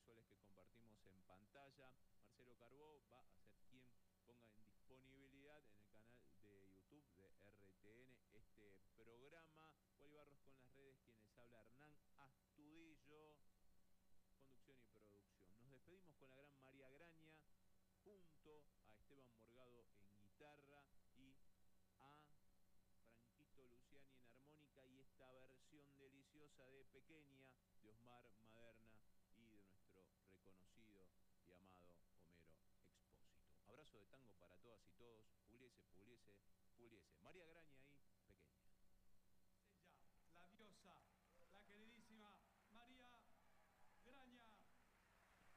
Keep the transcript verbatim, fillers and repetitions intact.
soles que compartimos en pantalla. Marcelo Carbó va a ser quien ponga en disponibilidad en el canal de YouTube de R T N este programa. Wally Barros con las redes, quienes habla Hernán Astudillo, conducción y producción. Nos despedimos con la gran María Graña, junto a Esteban Morgado en guitarra y a Franquito Luciani en armónica, y esta versión deliciosa de Pequeña de Osmar Maderna y de nuestro reconocido y amado Homero Expósito. Abrazo de tango para todas y todos. Pugliese, Pugliese, Pugliese. María Graña y Pequeña. Ella, la diosa.